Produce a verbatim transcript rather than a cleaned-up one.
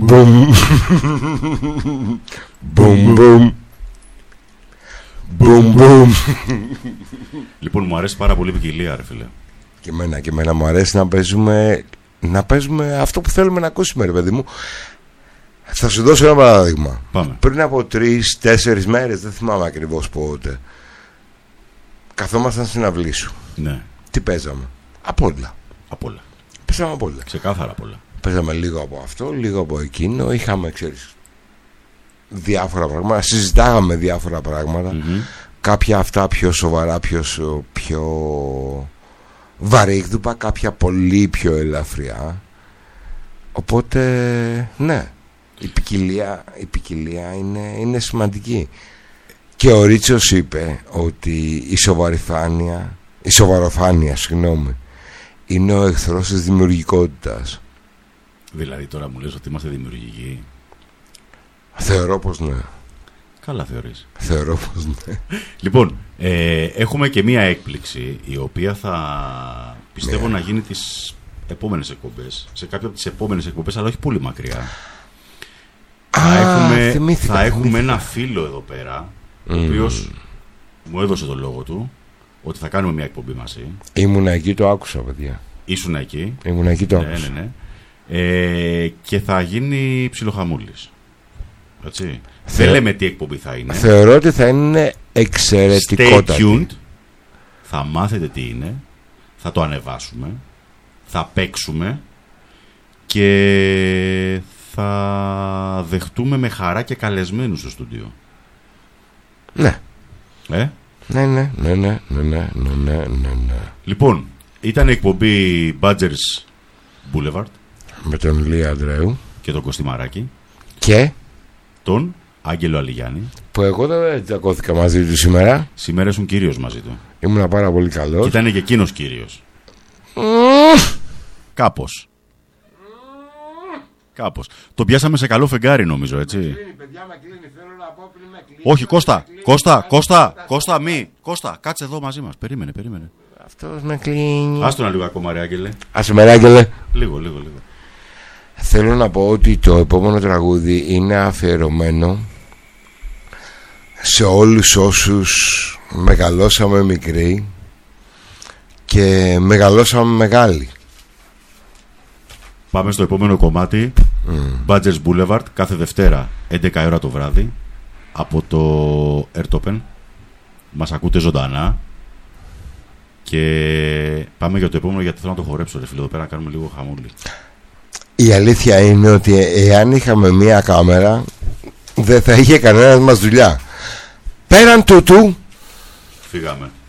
Μπουμ. Μπουμ μπουμ. Μπουμ μπουμ. Λοιπόν, μου αρέσει πάρα πολύ η ποικιλία, ρε φίλε. Και εμένα, και εμένα μου αρέσει να παίζουμε, να παίζουμε αυτό που θέλουμε να ακούσουμε, ρε παιδί μου. Θα σου δώσω ένα παράδειγμα. Πάμε. Πριν από τρεις, τέσσερις μέρες, δεν θυμάμαι ακριβώς πότε, καθόμασταν στην αυλή σου. Ναι. Τι παίζαμε? Απ' όλα. Απ' όλα. Παίζαμε απ' όλα. Ξεκάθαρα απ' όλα. Παίζαμε λίγο από αυτό, λίγο από εκείνο. Είχαμε, ξέρεις, διάφορα πράγματα. Συζητάγαμε διάφορα πράγματα. Mm-hmm. Κάποια αυτά πιο σοβαρά, πιο, πιο βαρύγδουπα, κάποια πολύ πιο ελαφριά. Οπότε, ναι, η ποικιλία, η ποικιλία είναι, είναι σημαντική. Και ο Ρίτσος είπε ότι η σοβαροφάνεια, η σοβαροφάνεια, συγγνώμη, είναι ο εχθρός της δημιουργικότητας. Δηλαδή τώρα μου λες ότι είμαστε δημιουργικοί? Θεωρώ πως ναι. Καλά θεωρείς. Θεωρώ πως ναι. Λοιπόν, ε, έχουμε και μία έκπληξη, η οποία θα πιστεύω ναι. να γίνει τις επόμενες εκπομπές, σε κάποια από τις επόμενες εκπομπές, αλλά όχι πολύ μακριά. Α, θα έχουμε, θυμήθηκα, θα έχουμε θυμήθηκα. ένα φίλο εδώ πέρα, mm. ο οποίος μου έδωσε το λόγο του ότι θα κάνουμε μία εκπομπή μαζί. Ήμουνα εκεί, το άκουσα, παιδιά. Ήσουν εκεί. Ήμουνα εκεί, το ναι, άκουσα. ναι, ναι. Ε, και θα γίνει ψιλοχαμούλης. Έτσι. Θε... Δεν λέμε τι εκπομπή θα είναι. Θεωρώ ότι θα είναι εξαιρετικότατη. Stay tuned. Θα μάθετε τι είναι. Θα το ανεβάσουμε. Θα παίξουμε. Και θα δεχτούμε με χαρά και καλεσμένους στο στούντιο. Ναι. Ε? Ναι, ναι, ναι, ναι, ναι, ναι, ναι, ναι, ναι. Λοιπόν, ήταν η εκπομπή Badgers Boulevard με τον Ηλία Ανδρέου και τον Κωστή Μαράκη και τον Άγγελο Αλιγιάννη, που εγώ δεν τσακώθηκα μαζί του σήμερα. Σήμερα ήσουν κύριος μαζί του. Ήμουνα πάρα πολύ καλός. Και ήταν και εκείνος κύριος. Mm. Κάπως. Mm. Κάπως. Το πιάσαμε σε καλό φεγγάρι, νομίζω, έτσι. Κλείνει, παιδιά, με κλείνει. Θέλω να πω πριν με κλείνει. Όχι, Κώστα, Κώστα, Κώστα, Κώστα, μη. Κώστα, κάτσε εδώ μαζί μας. Περίμενε, περίμενε. Αυτός με κλείνει. Άστο ένα λίγο ακόμα, ρε Άγγελε. Άσε με, ρε Άγγελε. Λίγο, λίγο, λίγο. Θέλω να πω ότι το επόμενο τραγούδι είναι αφιερωμένο σε όλους όσους μεγαλώσαμε μικροί και μεγαλώσαμε μεγάλοι. Πάμε στο επόμενο κομμάτι. mm. Badgers Boulevard, κάθε Δευτέρα έντεκα η ώρα το βράδυ, από το Ertopen. Μας ακούτε ζωντανά. Και πάμε για το επόμενο, γιατί θέλω να το χορέψω, ρε φίλε, εδώ πέρα να κάνουμε λίγο χαμούλη. Η αλήθεια είναι ότι εάν είχαμε μία κάμερα, δεν θα είχε κανένας μας δουλειά. Πέραν τούτου, φύγαμε.